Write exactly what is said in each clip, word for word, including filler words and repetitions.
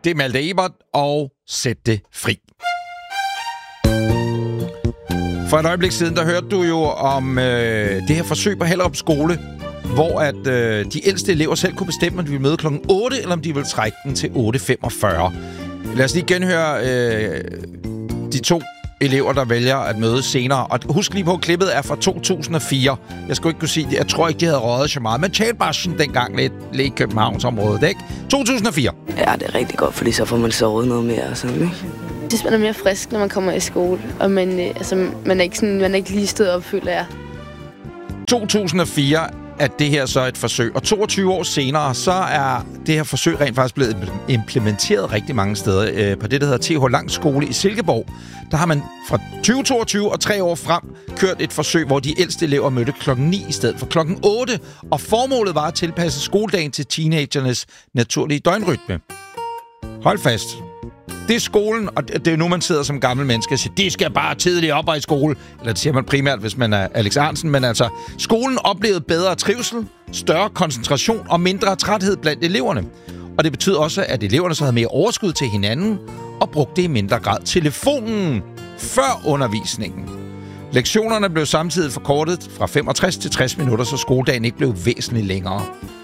Det er Malte Ebert, og Sæt det fri. For et øjeblik siden, der hørte du jo om øh, det her forsøg på Hellerup Skole, hvor at øh, de ældste elever selv kunne bestemme, om de ville møde klokken otte, eller om de ville trække den til otte femogfyrre. Lad os lige genhøre øh, de to elever, der vælger at møde senere. Og husk lige på, at klippet er fra to tusind og fire. Jeg skulle ikke kunne sige det. Jeg tror ikke, de havde røget så meget. Men Tjalbarsen dengang lidt, lidt i Københavnsområdet, ikke? to tusind og fire. Ja, det er rigtig godt, fordi så får man sovet noget mere og sådan, ikke? Jeg synes, man er mere frisk, når man kommer i skole. Og man, øh, altså, man, er ikke sådan, man er ikke lige stået op, føler jeg. to tusind og fire er det her så et forsøg. Og toogtyve år senere, så er det her forsøg rent faktisk blevet implementeret rigtig mange steder. Øh, på det, der hedder T H Lang Skole i Silkeborg, der har man fra tyve toogtyve og tre år frem kørt et forsøg, hvor de ældste elever mødte klokken ni i stedet for klokken otte. Og formålet var at tilpasse skoledagen til teenagernes naturlige døgnrytme. Hold fast. Det er skolen, og det er nu, man sidder som gammel menneske og siger, de skal bare tidligt op og i skole. Eller det siger man primært, hvis man er Alex Ahrendtsen. Men altså, skolen oplevede bedre trivsel, større koncentration og mindre træthed blandt eleverne. Og det betyder også, at eleverne så havde mere overskud til hinanden og brugte i mindre grad telefonen før undervisningen. Lektionerne blev samtidig forkortet fra femogtres til tres minutter, så skoledagen ikke blev væsentligt længere.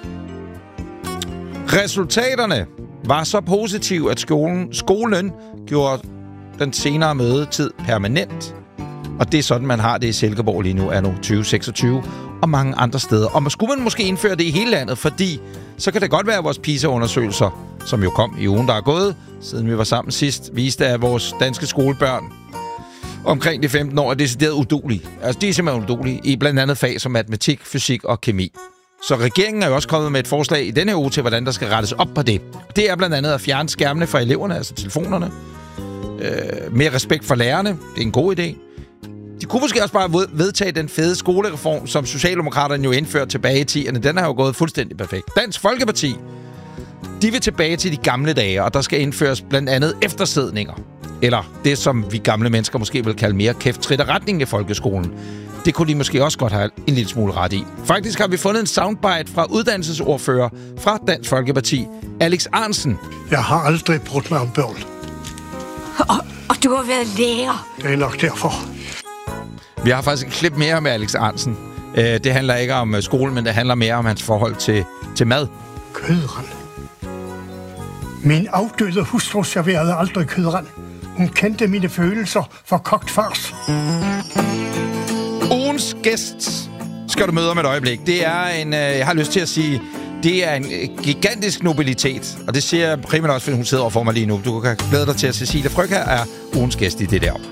Resultaterne var så positiv, at skolen, skolen gjorde den senere mødetid permanent. Og det er sådan, man har det i Silkeborg lige nu, er nu tyve seksogtyve, og mange andre steder. Og skulle man måske indføre det i hele landet, fordi så kan det godt være, at vores PISA-undersøgelser, som jo kom i ugen, der er gået, siden vi var sammen sidst, viste, at vores danske skolebørn omkring de femten år er decideret uduelige. Altså, de er simpelthen uduelige i blandt andet fag som matematik, fysik og kemi. Så regeringen er jo også kommet med et forslag i denne uge til, hvordan der skal rettes op på det. Det er blandt andet at fjerne skærmene fra eleverne, altså telefonerne. Øh, mere respekt for lærerne. Det er en god idé. De kunne måske også bare vedtage den fede skolereform, som Socialdemokraterne jo indførte tilbage i tierne. Den har jo gået fuldstændig perfekt. Dansk Folkeparti, de vil tilbage til de gamle dage, og der skal indføres blandt andet eftersidninger. Eller det, som vi gamle mennesker måske vil kalde mere kæft-trit og retning i folkeskolen. Det kunne de måske også godt have en lille smule ret i. Faktisk har vi fundet en soundbite fra uddannelsesordfører fra Dansk Folkeparti, Alex Ahrendtsen. Jeg har aldrig brudt mig om børn. Og, og du har været lærer. Det er nok derfor. Vi har faktisk et klip mere med Alex Ahrendtsen. Det handler ikke om skolen, men det handler mere om hans forhold til, til mad. Kødrand. Min afdøde hustru serverede aldrig kødrand. Hun kendte mine følelser for kogt fars. Ugens gæst skal du møde om et øjeblik. Det er en, jeg har lyst til at sige, det er en gigantisk nobilitet. Og det siger jeg primært også, fordi hun sidder overfor mig lige nu. Du kan glæde dig til, at Cecilie Frøkjær er ugens gæst i det der.